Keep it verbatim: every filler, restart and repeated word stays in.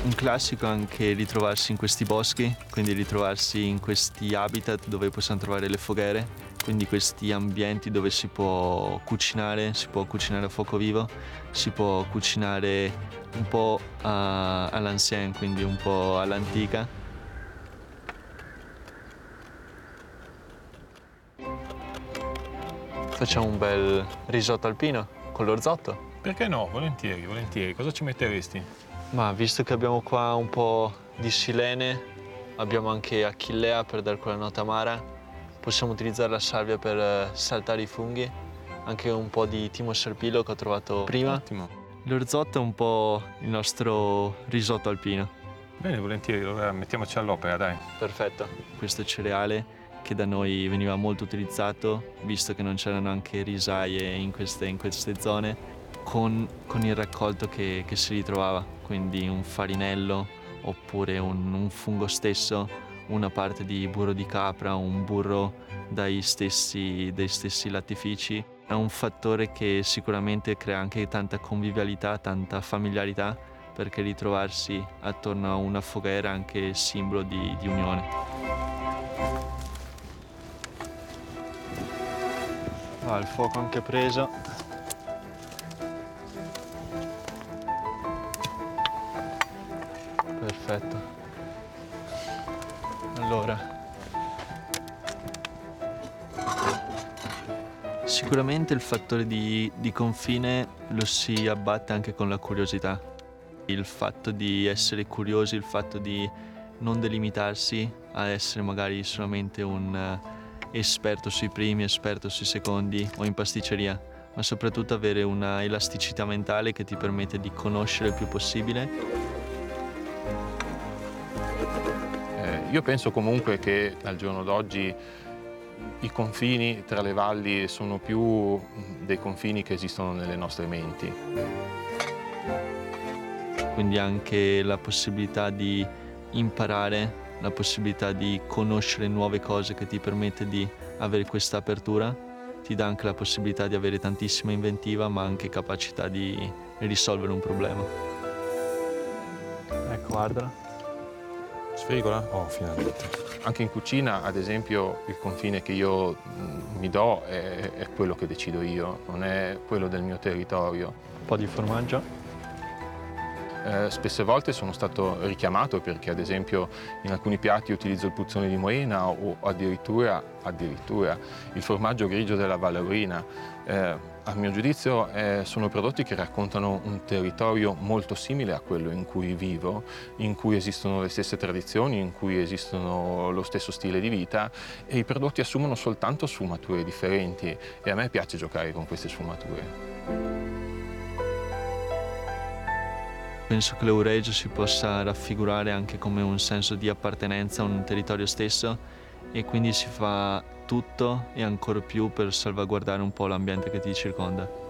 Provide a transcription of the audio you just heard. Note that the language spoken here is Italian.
Un classico è anche ritrovarsi in questi boschi, quindi ritrovarsi in questi habitat dove possiamo trovare le foghere, quindi questi ambienti dove si può cucinare, si può cucinare a fuoco vivo, si può cucinare un po' a- all'ancien, quindi un po' all'antica. Facciamo un bel risotto alpino con l'orzotto. Perché no? Volentieri, volentieri. Cosa ci metteresti? Ma visto che abbiamo qua un po' di silene, abbiamo anche achillea per dare quella nota amara, possiamo utilizzare la salvia per eh, saltare i funghi, anche un po' di timo serpillo che ho trovato prima. Ottimo. L'orzotto è un po' il nostro risotto alpino. Bene, volentieri, allora mettiamoci all'opera, dai. Perfetto. Questo cereale che da noi veniva molto utilizzato, visto che non c'erano anche risaie in queste, in queste zone, con, con il raccolto che, che si ritrovava, quindi un farinello oppure un, un fungo stesso, una parte di burro di capra, un burro dai stessi, dai stessi lattifici. È un fattore che sicuramente crea anche tanta convivialità, tanta familiarità, perché ritrovarsi attorno a una foghiera è anche simbolo di, di unione. Ah, il fuoco anche preso. Perfetto. Allora, sicuramente il fattore di, di confine lo si abbatte anche con la curiosità. Il fatto di essere curiosi, il fatto di non delimitarsi a essere magari solamente un eh, esperto sui primi, esperto sui secondi o in pasticceria, ma soprattutto avere una elasticità mentale che ti permette di conoscere il più possibile. Eh, io penso comunque che al giorno d'oggi i confini tra le valli sono più dei confini che esistono nelle nostre menti. Quindi anche la possibilità di imparare, la possibilità di conoscere nuove cose che ti permette di avere questa apertura, ti dà anche la possibilità di avere tantissima inventiva, ma anche capacità di risolvere un problema. Ecco, guardala. Sfrigola? Oh, finalmente. Anche in cucina, ad esempio, il confine che io mm, mi do è, è quello che decido io, non è quello del mio territorio. Un po' di formaggio. Eh, spesse volte sono stato richiamato perché, ad esempio, in alcuni piatti utilizzo il puzzone di Moena o addirittura, addirittura il formaggio grigio della Valle Aurina. Eh, a mio giudizio eh, sono prodotti che raccontano un territorio molto simile a quello in cui vivo, in cui esistono le stesse tradizioni, in cui esistono lo stesso stile di vita, e i prodotti assumono soltanto sfumature differenti e a me piace giocare con queste sfumature. Penso che l'Auregio si possa raffigurare anche come un senso di appartenenza a un territorio stesso, e quindi si fa tutto e ancora più per salvaguardare un po' l'ambiente che ti circonda.